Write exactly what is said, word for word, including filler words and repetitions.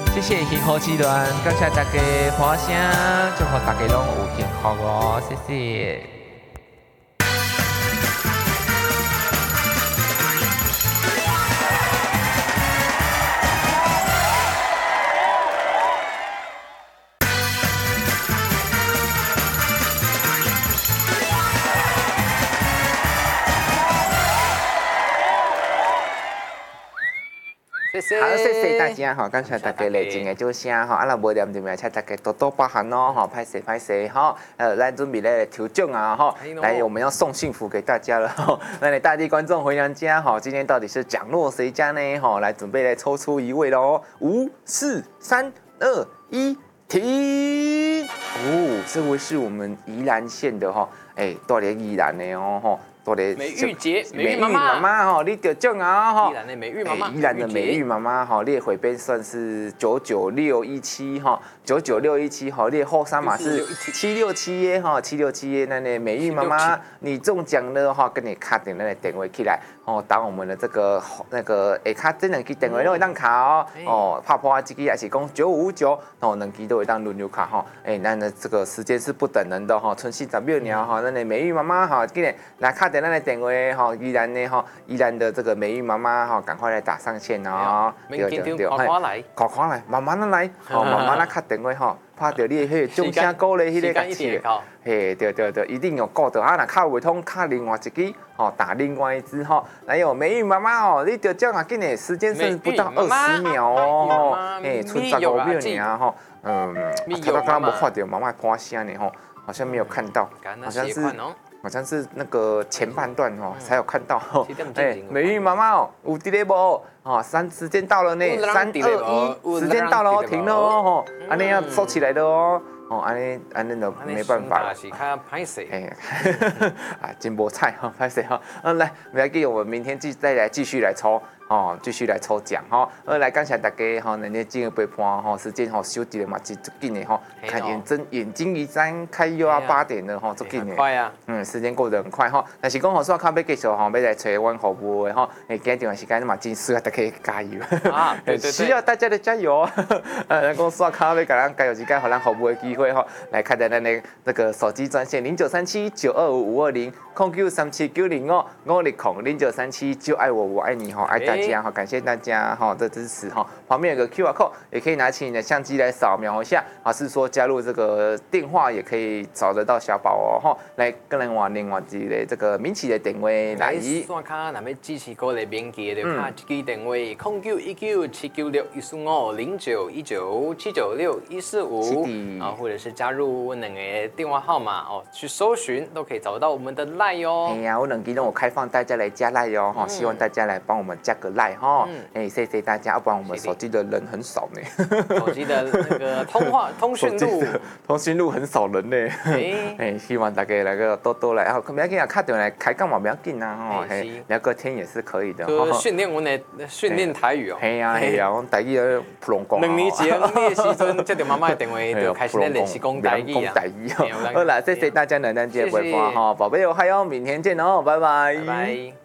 谢谢幸福之轮，感谢大家花声，祝福大家拢有幸福哦，谢谢。 谢谢，好，谢谢大家哈，感谢大家热情的掌声哈，啊，若无念就咪请大家多多包涵哦，哈，拍摄拍摄哈，呃，来准备来抽奖啊哈，来我们要送幸福给大家了哈，那你大地观众回娘家哈，今天到底是奖落谁家呢？哈，来准备来抽出一位喽，五四三二一，停！哦，这位是我们宜兰县的哈，哎，大连宜兰的哦哈。 美玉姐， 美玉妈妈哈，你得奖啊哈！ 宜兰的美玉妈妈， 宜兰的美玉妈妈哈，列回边算是九九六一七哈，九九六一七哈，列后三码是七六七耶哈，七六七耶，那那美玉妈妈你中奖了哈，跟你卡点那个点位起来哦，打我们的这个那个诶卡真两支点位都会当卡哦哦，拍破这个也是讲九五五九哦，两支都会当轮流卡哈，哎，那那这个时间是不等人的哈，春四十秒鸟哈，那那美玉妈妈哈，今天来卡点。咱的电话哈，宜兰的哈，宜兰的这个美玉妈妈哈，赶快来打上线哦！ 对对对，快快来， 快快来，慢慢的来，哦，慢慢的卡电话哈，拍到你迄个钟声鼓咧，迄个个切，嘿，对对对，一定有顾到啊！那卡未通，卡另外一支，哦，打另外一支哈。还有美玉妈妈哦，你得奖啊！今年时间剩不到二十秒哦，哎，剩十五秒呢哈，嗯，刚刚刚没看到妈妈拍声呢哈，好像没有看到，好像是。好像是那个前半段哦，才有看到哦。哎，美玉妈妈哦，有滴咧无？哦，三时间到了呢，三二一，时间到了哦，停了哦，吼，安尼要收起来的哦。哦，安尼安尼就没办法了。 是看拍摄。 哎，啊，金菠菜哈，拍摄哈。嗯，来，不要紧，我们明天继再来继续来抽。哦，继续来抽奖哈！呃，来感谢大家哈，那天今日陪伴哈，时间哈收起来嘛，是足紧的哈。看眼睁眼睛一睁开又要八点了哈，足紧的。 快啊！ 嗯，时间过得很快哈。但是讲好说咖啡继续哈，要来找阮服务的哈。诶，今段时间嘛，真需要大家加油。啊，对对对，需要大家的加油。呃，讲刷咖啡，给咱加油时间，给咱服务的机会哈。来看在咱的那个手机专线零九三七九二五五二零空 Q 三七九零哦，我力空零九三七就爱我我爱你哈，爱大家。好，感谢大家哈的支持哈。旁边有个 Q R code， 也可以拿起你的相机来扫描一下，还是说加入这个电话也可以找得到小宝哦哈。来跟人玩另外一个这个民企的电话来。 刷卡那么支持过来免记的，卡这支电话空九一九七九六一四五零九一九七九六一四五啊，或者是加入我两个电话号码哦，去搜寻都可以找到我们的 LINE 哦。 哎呀，我两支都有开放大家来加 LINE 哦哈，希望大家来帮我们加个 LINE 哈。哎，谢谢大家，要不然我们手机的人很少呢。 手机的那个通话通讯录， 通讯录很少人呢。哎，希望大家来个多多来，然后不要紧啊，卡电来开讲嘛，不要紧啊，吼，聊个天也是可以的。 训练我的训练台语哦。 系啊系啊，我台语都普通讲。 两年前你的时阵接到妈妈的电话，就开始在练习讲台语啊。 好啦，谢谢大家的能接回话哈，宝贝，我还有明天见哦，拜拜。 拜拜。